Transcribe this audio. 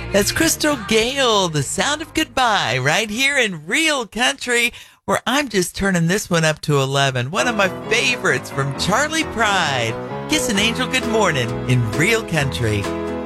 That's Crystal Gale, The Sound of Goodbye, right here in Real Country, where I'm just turning this one up to 11. One of my favorites from Charlie Pride. Kiss an Angel Good Morning in Real Country.